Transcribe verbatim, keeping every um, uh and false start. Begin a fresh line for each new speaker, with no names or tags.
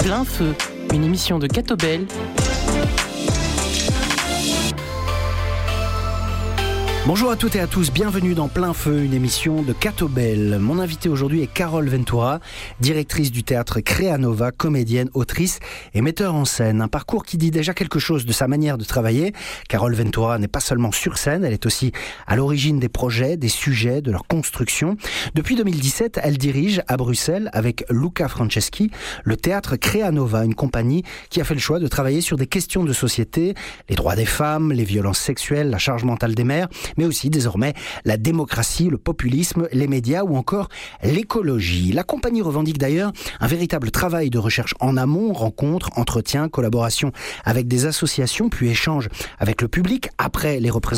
Plein Feu, une émission de Catobel.
Bonjour à toutes et à tous, bienvenue dans Plein Feu, une émission de Catobel. Mon invitée aujourd'hui est Carole Ventura, directrice du théâtre Créanova, comédienne, autrice et metteur en scène. Un parcours qui dit déjà quelque chose de sa manière de travailler. Carole Ventura n'est pas seulement sur scène, elle est aussi à l'origine des projets, des sujets, de leur construction. Depuis deux mille dix-sept, elle dirige à Bruxelles avec Luca Franceschi le théâtre Créanova, une compagnie qui a fait le choix de travailler sur des questions de société, les droits des femmes, les violences sexuelles, la charge mentale des mères, mais aussi désormais la démocratie, le populisme, les médias ou encore l'écologie. La compagnie revendique d'ailleurs un véritable travail de recherche en amont, rencontres, entretiens, collaborations avec des associations, puis échanges avec le public après les représentations